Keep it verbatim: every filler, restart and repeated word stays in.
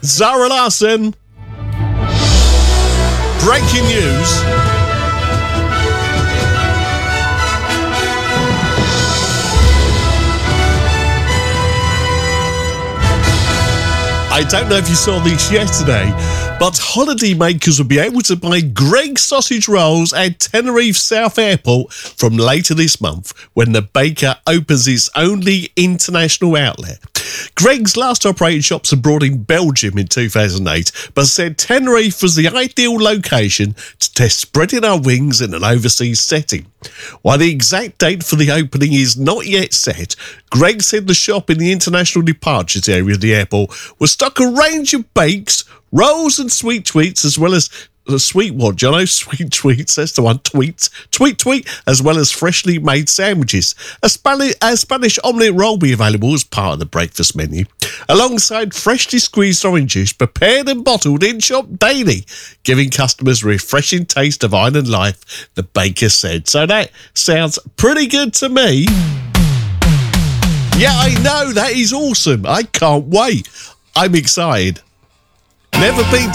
Zara Larsson. Breaking news. I don't know if you saw this yesterday, but holidaymakers will be able to buy Greggs sausage rolls at Tenerife South Airport from later this month when the baker opens its only international outlet. Greggs last operated shops abroad in Belgium in two thousand eight, but said Tenerife was the ideal location to test spreading our wings in an overseas setting. While the exact date for the opening is not yet set, Greggs said the shop in the international departures area of the airport will stock a range of bakes, rolls and sweet tweets, as well as uh, sweet what, Jono? Sweet tweets, that's the one, tweets, tweet tweet, as well as freshly made sandwiches. A Spanish, a Spanish omelette roll will be available as part of the breakfast menu, alongside freshly squeezed orange juice prepared and bottled in-shop daily, giving customers a refreshing taste of island life, the baker said. So that sounds pretty good to me. Yeah, I know, that is awesome. I can't wait. I'm excited. Never been